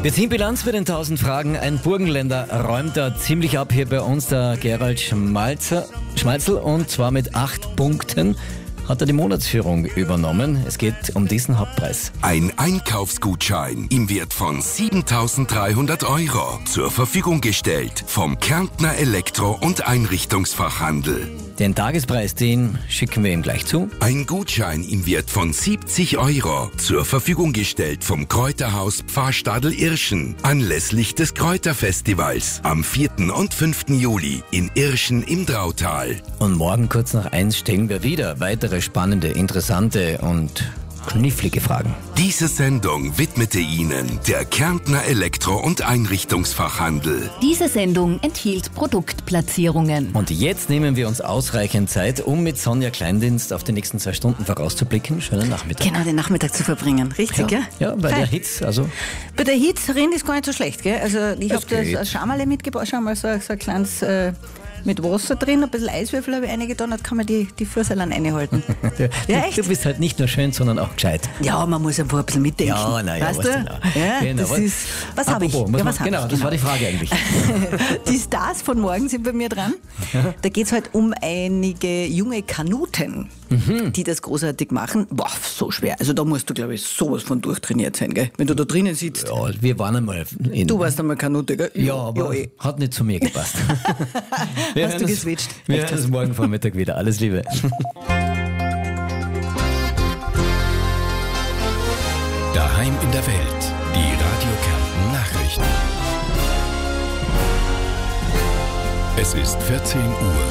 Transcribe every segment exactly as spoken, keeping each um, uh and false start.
Wir ziehen Bilanz für den tausend Fragen. Ein Burgenländer räumt da ziemlich ab hier bei uns, der Gerald Schmalzer, Schmalzl, und zwar mit acht Punkten hat er die Monatsführung übernommen. Es geht um diesen Hauptpreis. Ein Einkaufsgutschein im Wert von siebentausenddreihundert Euro zur Verfügung gestellt vom Kärntner Elektro- und Einrichtungsfachhandel. Den Tagespreis, den schicken wir ihm gleich zu. Ein Gutschein im Wert von siebzig Euro zur Verfügung gestellt vom Kräuterhaus Pfarrstadl Irschen anlässlich des Kräuterfestivals am vierten und fünften Juli in Irschen im Drautal. Und morgen kurz nach eins stellen wir wieder weitere spannende, interessante und knifflige Fragen. Diese Sendung widmete Ihnen der Kärntner Elektro- und Einrichtungsfachhandel. Diese Sendung enthielt Produktplatzierungen. Und jetzt nehmen wir uns ausreichend Zeit, um mit Sonja Kleindienst auf die nächsten zwei Stunden vorauszublicken. Schönen Nachmittag. Genau, den Nachmittag zu verbringen, richtig, Ja, gell? ja bei Fein. der Hitze, also. Bei der Hitze ist gar nicht so schlecht, gell? Also ich Es habe geht. das Schamerle mitgebracht, schau mal, so, so ein kleines äh, mit Wasser drin, ein bisschen Eiswürfel habe ich reingetan, da kann man die, die Fußerlein reinhalten. Ja, echt? Du bist halt nicht nur schön, sondern auch gescheit. Ja, man muss einfach ein bisschen mitdenken. Ja, na ja, weißt was du? denn da? Ja, Genau, das was- ist, was habe ich? Apropos, muss Ja, man- was hab genau, ich? das war die Frage eigentlich. Die Stars von morgen sind bei mir dran. Da geht es halt um einige junge Kanuten, die das großartig machen. Boah, so schwer. Also da musst du, glaube ich, sowas von durchtrainiert sein, gell? Wenn du da drinnen sitzt. Ja, wir waren einmal in... Du warst einmal Kanute, gell? Ja, aber eh. hat nicht zu mir gepasst. Wir Hast hören du uns- geswitcht? Wir Echt hören uns morgen Vormittag wieder. Alles Liebe. Daheim in der Welt. Die Radio Kärnten Nachrichten. Es ist vierzehn Uhr.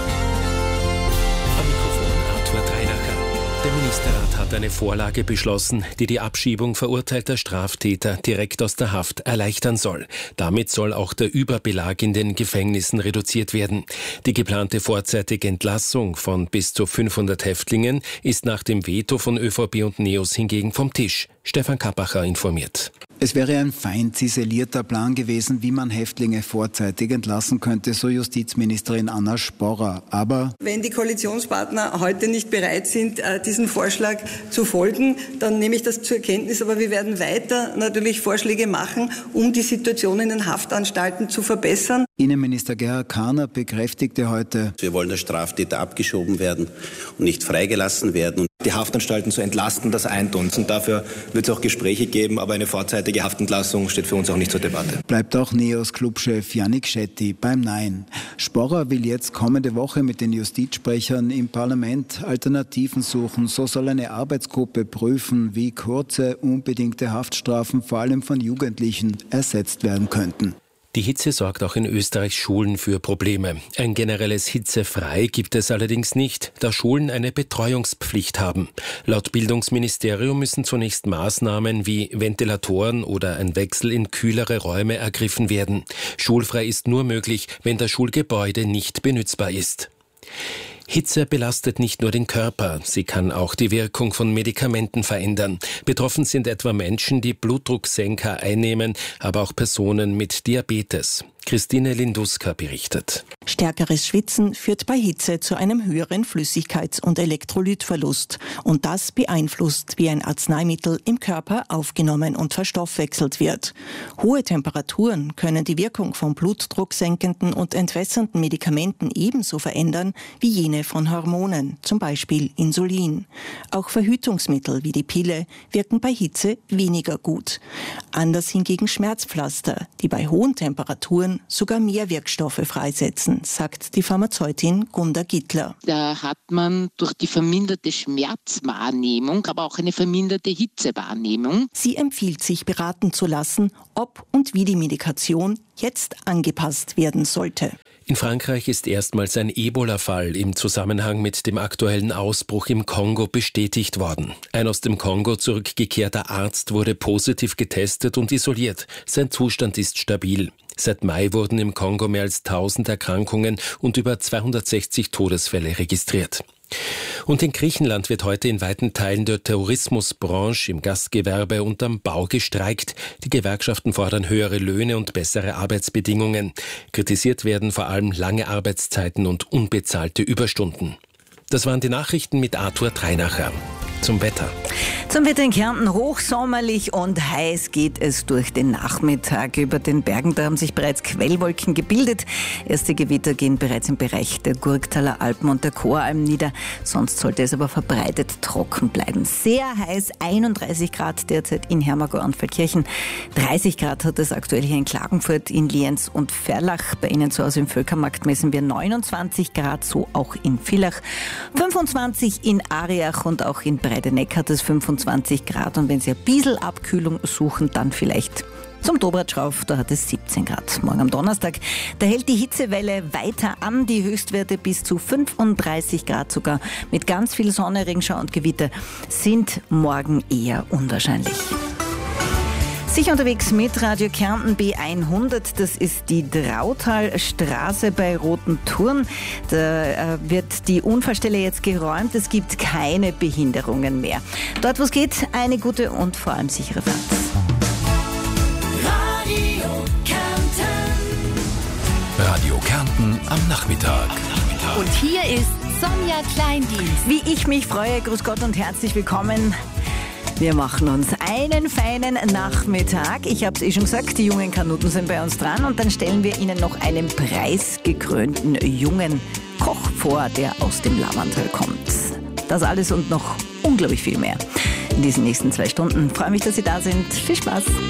Am Mikrofon Arthur Dreinacher. Der Ministerrat hat eine Vorlage beschlossen, die die Abschiebung verurteilter Straftäter direkt aus der Haft erleichtern soll. Damit soll auch der Überbelag in den Gefängnissen reduziert werden. Die geplante vorzeitige Entlassung von bis zu fünfhundert Häftlingen ist nach dem Veto von ÖVP und NEOS hingegen vom Tisch. Stefan Kappacher informiert. Es wäre ein fein ziselierter Plan gewesen, wie man Häftlinge vorzeitig entlassen könnte, so Justizministerin Anna Sporrer. Aber wenn die Koalitionspartner heute nicht bereit sind, diesem Vorschlag zu folgen, dann nehme ich das zur Kenntnis. Aber wir werden weiter natürlich Vorschläge machen, um die Situation in den Haftanstalten zu verbessern. Innenminister Gerhard Kahner bekräftigte heute: Wir wollen, dass Straftäter abgeschoben werden und nicht freigelassen werden. Die Haftanstalten zu entlasten, das eint uns. Und dafür wird es auch Gespräche geben, aber eine vorzeitige Haftentlassung steht für uns auch nicht zur Debatte. Bleibt auch NEOS-Clubchef Yannick Shetty beim Nein. Sporrer will jetzt kommende Woche mit den Justizsprechern im Parlament Alternativen suchen. So soll eine Arbeitsgruppe prüfen, wie kurze, unbedingte Haftstrafen vor allem von Jugendlichen ersetzt werden könnten. Die Hitze sorgt auch in Österreichs Schulen für Probleme. Ein generelles Hitzefrei gibt es allerdings nicht, da Schulen eine Betreuungspflicht haben. Laut Bildungsministerium müssen zunächst Maßnahmen wie Ventilatoren oder ein Wechsel in kühlere Räume ergriffen werden. Schulfrei ist nur möglich, wenn das Schulgebäude nicht benützbar ist. Hitze belastet nicht nur den Körper, sie kann auch die Wirkung von Medikamenten verändern. Betroffen sind etwa Menschen, die Blutdrucksenker einnehmen, aber auch Personen mit Diabetes. Christine Linduska berichtet. Stärkeres Schwitzen führt bei Hitze zu einem höheren Flüssigkeits- und Elektrolytverlust. Und das beeinflusst, wie ein Arzneimittel im Körper aufgenommen und verstoffwechselt wird. Hohe Temperaturen können die Wirkung von blutdrucksenkenden und entwässernden Medikamenten ebenso verändern wie jene von Hormonen, zum Beispiel Insulin. Auch Verhütungsmittel wie die Pille wirken bei Hitze weniger gut. Anders hingegen Schmerzpflaster, die bei hohen Temperaturen sogar mehr Wirkstoffe freisetzen, sagt die Pharmazeutin Gunda Gittler. Da hat man durch die verminderte Schmerzwahrnehmung, aber auch eine verminderte Hitzewahrnehmung. Sie empfiehlt sich beraten zu lassen, ob und wie die Medikation jetzt angepasst werden sollte. In Frankreich ist erstmals ein Ebola-Fall im Zusammenhang mit dem aktuellen Ausbruch im Kongo bestätigt worden. Ein aus dem Kongo zurückgekehrter Arzt wurde positiv getestet und isoliert. Sein Zustand ist stabil. Seit Mai wurden im Kongo mehr als tausend Erkrankungen und über zweihundertsechzig Todesfälle registriert. Und in Griechenland wird heute in weiten Teilen der Tourismusbranche, im Gastgewerbe und am Bau gestreikt. Die Gewerkschaften fordern höhere Löhne und bessere Arbeitsbedingungen. Kritisiert werden vor allem lange Arbeitszeiten und unbezahlte Überstunden. Das waren die Nachrichten mit Arthur Dreinacher. Zum Wetter. Zum Wetter in Kärnten hochsommerlich und heiß geht es durch den Nachmittag. Über den Bergen, da haben sich bereits Quellwolken gebildet. Erste Gewitter gehen bereits im Bereich der Gurktaler Alpen und der Choralm nieder. Sonst sollte es aber verbreitet trocken bleiben. Sehr heiß, einunddreißig Grad derzeit in Hermagor und Feldkirchen. dreißig Grad hat es aktuell hier in Klagenfurt, in Lienz und Ferlach. Bei Ihnen zu Hause im Völkermarkt messen wir neunundzwanzig Grad, so auch in Villach. fünfundzwanzig in Ariach und auch in Breidenegg hat es fünfundzwanzig Grad. Und wenn Sie ein bisschen Abkühlung suchen, dann vielleicht zum Dobratsch rauf, da hat es siebzehn Grad. Morgen am Donnerstag, da hält die Hitzewelle weiter an. Die Höchstwerte bis zu fünfunddreißig Grad sogar. Mit ganz viel Sonne, Regenschau und Gewitter sind morgen eher unwahrscheinlich. Sicher unterwegs mit Radio Kärnten B hundert, das ist die Drautalstraße bei Roten Turn. Da äh, wird die Unfallstelle jetzt geräumt, es gibt keine Behinderungen mehr. Dort, wo es geht, eine gute und vor allem sichere Fahrt. Radio Kärnten. Radio Kärnten am Nachmittag. Und hier ist Sonja Kleindienst. Wie ich mich freue, grüß Gott und herzlich willkommen. Wir machen uns einen feinen Nachmittag. Ich habe es eh schon gesagt, die jungen Kanuten sind bei uns dran und dann stellen wir Ihnen noch einen preisgekrönten jungen Koch vor, der aus dem Lavanttal kommt. Das alles und noch unglaublich viel mehr in diesen nächsten zwei Stunden. Ich freue mich, dass Sie da sind. Viel Spaß!